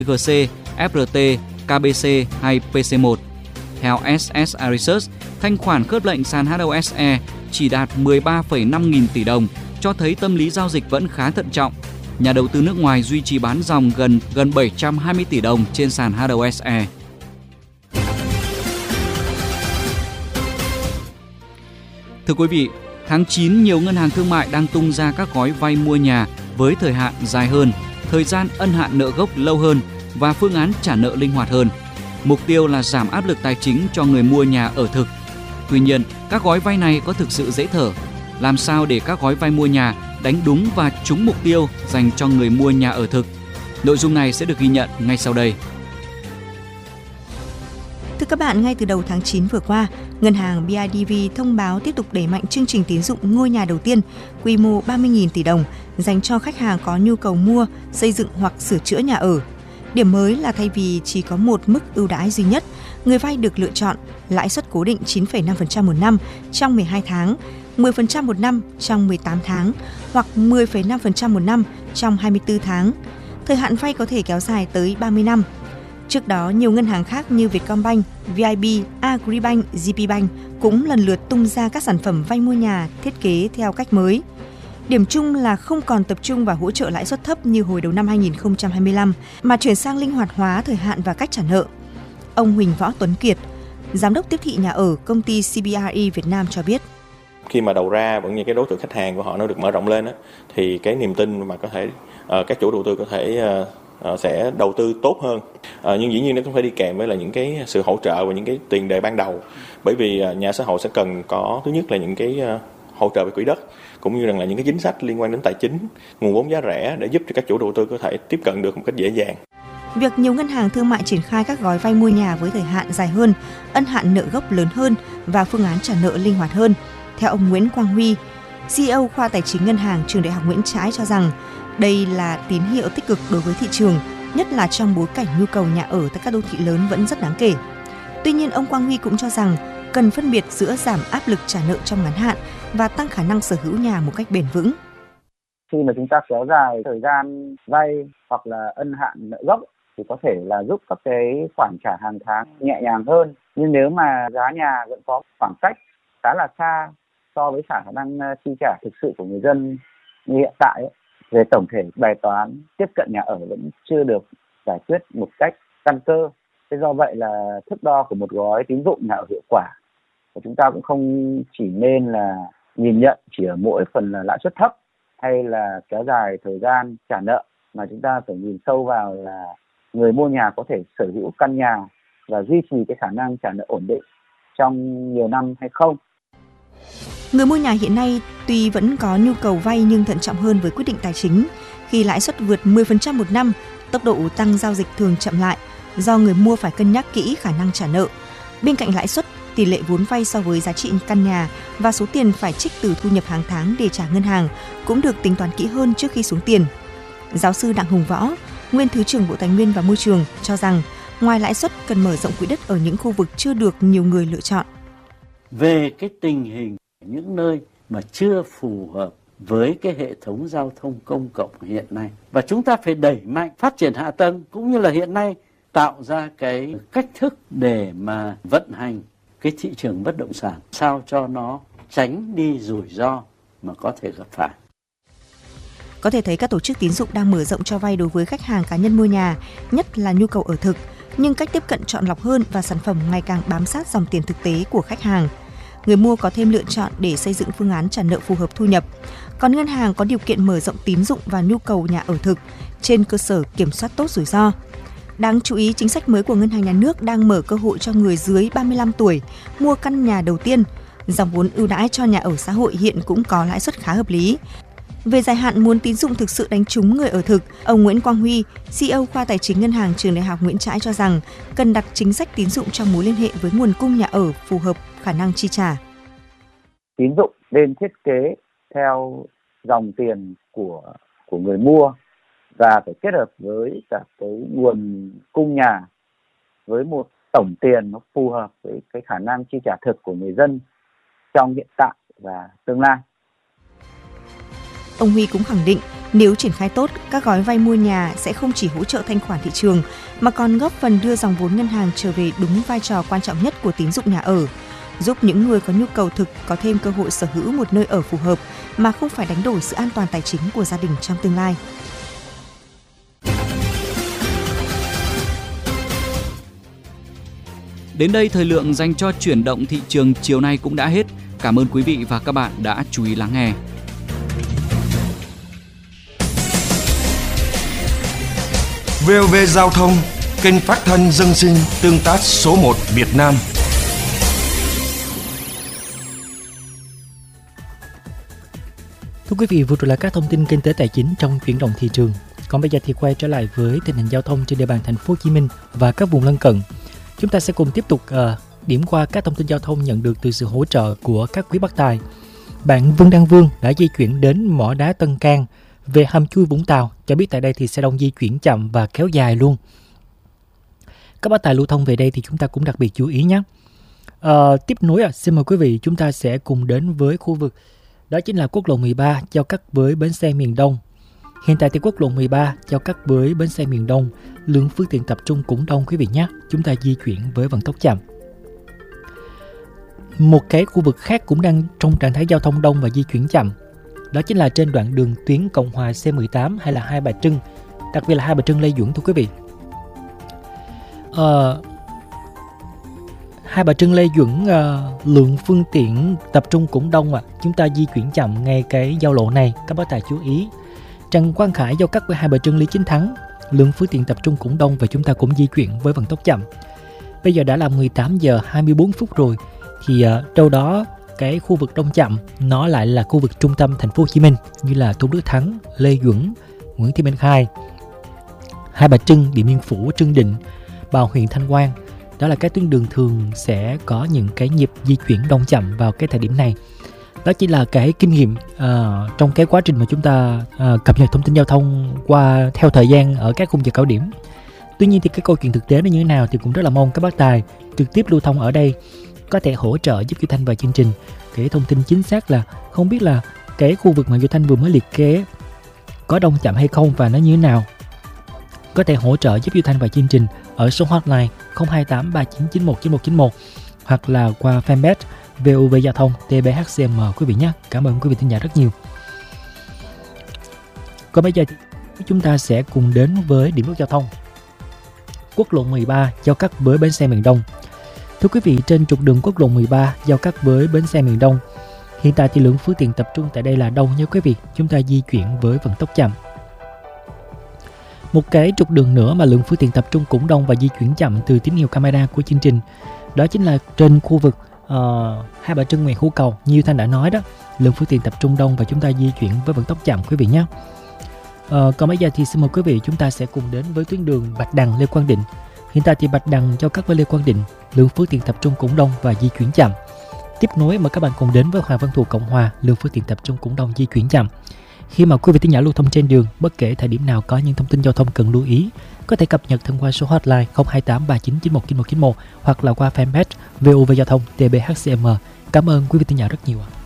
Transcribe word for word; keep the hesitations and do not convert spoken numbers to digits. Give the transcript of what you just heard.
giê xê, ép rờ tê, ca bê xê hay pê xê một. Theo ét ét i Research, thanh khoản khớp lệnh sàn hát o ét e chỉ đạt mười ba phẩy năm nghìn tỷ đồng, cho thấy tâm lý giao dịch vẫn khá thận trọng. Nhà đầu tư nước ngoài duy trì bán dòng gần gần bảy trăm hai mươi tỷ đồng trên sàn hát o ét e. Thưa quý vị, tháng chín, nhiều ngân hàng thương mại đang tung ra các gói vay mua nhà với thời hạn dài hơn, thời gian ân hạn nợ gốc lâu hơn và phương án trả nợ linh hoạt hơn. Mục tiêu là giảm áp lực tài chính cho người mua nhà ở thực. Tuy nhiên, các gói vay này có thực sự dễ thở? Làm sao để các gói vay mua nhà đánh đúng và trúng mục tiêu dành cho người mua nhà ở thực? Nội dung này sẽ được ghi nhận ngay sau đây. Thưa các bạn, ngay từ đầu tháng chín vừa qua, Ngân hàng bê i đê vê thông báo tiếp tục đẩy mạnh chương trình tín dụng ngôi nhà đầu tiên quy mô ba mươi nghìn tỷ đồng dành cho khách hàng có nhu cầu mua, xây dựng hoặc sửa chữa nhà ở. Điểm mới là thay vì chỉ có một mức ưu đãi duy nhất, người vay được lựa chọn lãi suất cố định chín phẩy năm phần trăm một năm trong mười hai tháng, mười phần trăm một năm trong mười tám tháng hoặc mười phẩy năm phần trăm một năm trong hai mươi tư tháng. Thời hạn vay có thể kéo dài tới ba mươi năm. Trước đó, nhiều ngân hàng khác như Vietcombank, vê i bê, Agribank, giê pê Bank cũng lần lượt tung ra các sản phẩm vay mua nhà thiết kế theo cách mới. Điểm chung là không còn tập trung vào hỗ trợ lãi suất thấp như hồi đầu năm hai nghìn không trăm hai mươi lăm, mà chuyển sang linh hoạt hóa thời hạn và cách trả nợ. Ông Huỳnh Võ Tuấn Kiệt, Giám đốc tiếp thị nhà ở công ty xê bê rờ e Việt Nam cho biết. Khi mà đầu ra vẫn như cái đối tượng khách hàng của họ nó được mở rộng lên á, thì cái niềm tin mà có thể uh, các chủ đầu tư có thể uh, uh, sẽ đầu tư tốt hơn. Uh, nhưng dĩ nhiên nó cũng phải đi kèm với là những cái sự hỗ trợ và những cái tiền đề ban đầu. Bởi vì uh, nhà xã hội sẽ cần có thứ nhất là những cái uh, hỗ trợ về quỹ đất, cũng như rằng là những cái chính sách liên quan đến tài chính, nguồn vốn giá rẻ để giúp cho các chủ đầu tư có thể tiếp cận được một cách dễ dàng. Việc nhiều ngân hàng thương mại triển khai các gói vay mua nhà với thời hạn dài hơn, ân hạn nợ gốc lớn hơn và phương án trả nợ linh hoạt hơn. Theo ông Nguyễn Quang Huy, xê e ô khoa tài chính ngân hàng trường Đại học Nguyễn Trãi cho rằng đây là tín hiệu tích cực đối với thị trường, nhất là trong bối cảnh nhu cầu nhà ở tại các đô thị lớn vẫn rất đáng kể. Tuy nhiên, ông Quang Huy cũng cho rằng cần phân biệt giữa giảm áp lực trả nợ trong ngắn hạn và tăng khả năng sở hữu nhà một cách bền vững. Khi mà chúng ta kéo dài thời gian vay hoặc là ân hạn nợ gốc thì có thể là giúp các cái khoản trả hàng tháng nhẹ nhàng hơn. Nhưng nếu mà giá nhà vẫn có khoảng cách khá là xa so với khả năng chi trả thực sự của người dân như hiện tại ấy, về tổng thể bài toán tiếp cận nhà ở vẫn chưa được giải quyết một cách căn cơ. Thế do vậy là thước đo của một gói tín dụng nhà ở hiệu quả, và chúng ta cũng không chỉ nên là nhìn nhận chỉ ở mỗi phần là lãi suất thấp hay là kéo dài thời gian trả nợ, mà chúng ta phải nhìn sâu vào là người mua nhà có thể sở hữu căn nhà và duy trì cái khả năng trả nợ ổn định trong nhiều năm hay không. Người mua nhà hiện nay tuy vẫn có nhu cầu vay nhưng thận trọng hơn với quyết định tài chính. Khi lãi suất vượt mười phần trăm một năm, tốc độ tăng giao dịch thường chậm lại do người mua phải cân nhắc kỹ khả năng trả nợ. Bên cạnh lãi suất, tỷ lệ vốn vay so với giá trị căn nhà và số tiền phải trích từ thu nhập hàng tháng để trả ngân hàng cũng được tính toán kỹ hơn trước khi xuống tiền. Giáo sư Đặng Hùng Võ, nguyên Thứ trưởng Bộ Tài nguyên và Môi trường cho rằng ngoài lãi suất cần mở rộng quỹ đất ở những khu vực chưa được nhiều người lựa chọn. Về cái tình hình những nơi mà chưa phù hợp với cái hệ thống giao thông công cộng hiện nay, và chúng ta phải đẩy mạnh phát triển hạ tầng cũng như là hiện nay tạo ra cái cách thức để mà vận hành cái thị trường bất động sản sao cho nó tránh đi rủi ro mà có thể gặp phải. Có thể thấy các tổ chức tín dụng đang mở rộng cho vay đối với khách hàng cá nhân mua nhà, nhất là nhu cầu ở thực, nhưng cách tiếp cận chọn lọc hơn và sản phẩm ngày càng bám sát dòng tiền thực tế của khách hàng. Người mua có thêm lựa chọn để xây dựng phương án trả nợ phù hợp thu nhập. Còn ngân hàng có điều kiện mở rộng tín dụng và nhu cầu nhà ở thực trên cơ sở kiểm soát tốt rủi ro. Đáng chú ý, chính sách mới của Ngân hàng Nhà nước đang mở cơ hội cho người dưới ba mươi lăm tuổi mua căn nhà đầu tiên. Dòng vốn ưu đãi cho nhà ở xã hội hiện cũng có lãi suất khá hợp lý. Về dài hạn, muốn tín dụng thực sự đánh trúng người ở thực, ông Nguyễn Quang Huy, xê e ô khoa tài chính Ngân hàng Trường Đại học Nguyễn Trãi cho rằng cần đặt chính sách tín dụng trong mối liên hệ với nguồn cung nhà ở phù hợp khả năng chi trả. Tín dụng nên thiết kế theo dòng tiền của của người mua và phải kết hợp với cả cái nguồn cung nhà với một tổng tiền nó phù hợp với cái khả năng chi trả thực của người dân trong hiện tại và tương lai. Ông Huy cũng khẳng định Nếu triển khai tốt, các gói vay mua nhà sẽ không chỉ hỗ trợ thanh khoản thị trường mà còn góp phần đưa dòng vốn ngân hàng trở về đúng vai trò quan trọng nhất của tín dụng nhà ở, giúp những người có nhu cầu thực có thêm cơ hội sở hữu một nơi ở phù hợp mà không phải đánh đổi sự an toàn tài chính của gia đình trong tương lai. Đến đây thời lượng dành cho chuyển động thị trường chiều nay cũng đã hết. Cảm ơn quý vị và các bạn đã chú ý lắng nghe. vê o vê Giao thông, kênh phát thanh dân sinh tương tác số một Việt Nam. Thưa quý vị, vừa rồi là các thông tin kinh tế tài chính trong chuyển động thị trường. Còn bây giờ thì quay trở lại với tình hình giao thông trên địa bàn thành phố Hồ Chí Minh và các vùng lân cận. Chúng ta sẽ cùng tiếp tục uh, điểm qua các thông tin giao thông nhận được từ sự hỗ trợ của các quý bác tài. Bạn Vương Đăng Vương đã di chuyển đến mỏ đá Tân Cang về Hầm Chui Vũng Tàu, cho biết tại đây thì xe đông di chuyển chậm và kéo dài luôn. Các bác tài lưu thông về đây thì chúng ta cũng đặc biệt chú ý nhé. À, tiếp nối, à, xin mời quý vị chúng ta sẽ cùng đến với khu vực đó chính là quốc lộ mười ba giao cắt với bến xe miền Đông. Hiện tại thì quốc lộ mười ba giao cắt với bến xe miền Đông, lượng phương tiện tập trung cũng đông quý vị nhé. Chúng ta di chuyển với vận tốc chậm. Một cái khu vực khác cũng đang trong trạng thái giao thông đông và di chuyển chậm. Đó chính là trên đoạn đường tuyến Cộng Hòa C mười tám hay là Hai Bà Trưng, đặc biệt là Hai Bà Trưng Lê Duẩn thưa quý vị. Ờ, Hai Bà Trưng Lê Duẩn uh, lượng phương tiện tập trung cũng đông ạ. À. Chúng ta di chuyển chậm ngay cái giao lộ này, các bác tài chú ý. Trần Quang Khải giao cắt với Hai Bà Trưng Lý Chính Thắng, lượng phương tiện tập trung cũng đông và chúng ta cũng di chuyển với vận tốc chậm. Bây giờ đã là mười tám giờ hai mươi bốn phút rồi thì uh, đâu đó cái khu vực đông chậm nó lại là khu vực trung tâm thành phố Hồ Chí Minh như là Tôn Đức Thắng, Lê Duẩn, Nguyễn Thị Minh Khai, Hai Bà Trưng, Điện Biên Phủ, Trương Định, vào huyện Thanh Oai. Đó là các tuyến đường thường sẽ có những cái nhịp di chuyển đông chậm vào cái thời điểm này. Đó chỉ là cái kinh nghiệm uh, trong cái quá trình mà chúng ta uh, cập nhật thông tin giao thông qua theo thời gian ở các khung giờ cao điểm. Tuy nhiên thì cái câu chuyện thực tế nó như thế nào thì cũng rất là mong các bác tài trực tiếp lưu thông ở đây có thể hỗ trợ giúp Duy Thanh và chương trình cái thông tin chính xác là không biết là cái khu vực mà Duy Thanh vừa mới liệt kê có đông chậm hay không và nó như thế nào. Có thể hỗ trợ giúp Duy Thanh và chương trình ở số hotline không hai tám ba chín chín một chín một chín một hoặc là qua fanpage vê o vê Giao thông tê bê hát xê em quý vị nhé. Cảm ơn quý vị thính giả rất nhiều. Còn bây giờ thì chúng ta sẽ cùng đến với điểm nút giao thông. Quốc lộ mười ba giao cắt với bến xe miền Đông. Thưa quý vị, trên trục đường quốc lộ mười ba giao cắt với bến xe miền Đông, hiện tại thì lượng phương tiện tập trung tại đây là đông nha quý vị. Chúng ta di chuyển với vận tốc chậm. Một cái trục đường nữa mà lượng phương tiện tập trung cũng đông và di chuyển chậm từ tín hiệu camera của chương trình, đó chính là trên khu vực uh, Hai Bà Trưng Nguyễn Hữu Cầu. Như Thanh đã nói đó, lượng phương tiện tập trung đông và chúng ta di chuyển với vận tốc chậm quý vị nhé. Uh, còn bây giờ thì xin mời quý vị chúng ta sẽ cùng đến với tuyến đường Bạch Đằng Lê Quang Định. Hiện tại thì Bạch Đằng giao cắt với Lê Quang Định, lượng phương tiện tập trung cũng đông và di chuyển chậm. Tiếp nối mời các bạn cùng đến với Hoàng Văn Thụ Cộng Hòa, lượng phương tiện tập trung cũng đông, di chuyển chậm. Khi mà quý vị thính giả lưu thông trên đường, bất kể thời điểm nào có những thông tin giao thông cần lưu ý, có thể cập nhật thông qua số hotline không hai tám ba chín chín một chín một chín một hoặc là qua fanpage vê o vê Giao thông tê bê hát xê em. Cảm ơn quý vị thính giả rất nhiều.